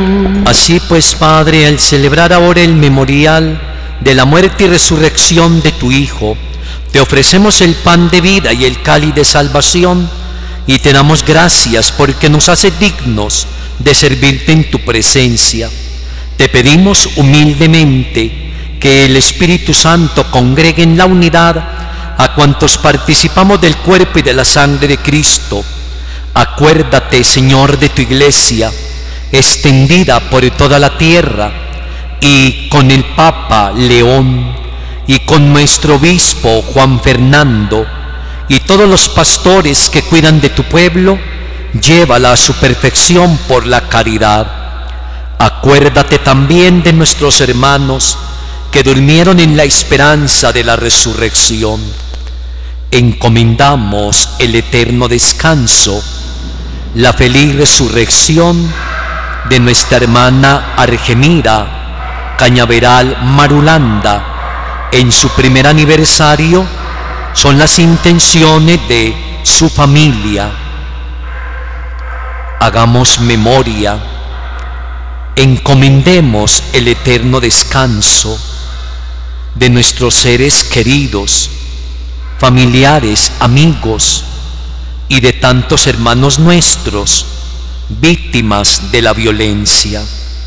Así pues, Padre, al celebrar ahora el memorial de la muerte y resurrección de tu Hijo, te ofrecemos el pan de vida y el cáliz de salvación, y te damos gracias porque nos hace dignos de servirte en tu presencia. Te pedimos humildemente que el Espíritu Santo congregue en la unidad a cuantos participamos del cuerpo y de la sangre de Cristo. Acuérdate, Señor, de tu Iglesia, extendida por toda la tierra, y con el Papa León, y con nuestro obispo Juan Fernando, y todos los pastores que cuidan de tu pueblo, llévala a su perfección por la caridad. Acuérdate también de nuestros hermanos que durmieron en la esperanza de la resurrección. Encomendamos el eterno descanso, la feliz resurrección de nuestra hermana Argemira Cañaveral Marulanda. En su primer aniversario son las intenciones de su familia. Hagamos memoria, encomendemos el eterno descanso de nuestros seres queridos, familiares, amigos y de tantos hermanos nuestros, víctimas de la violencia.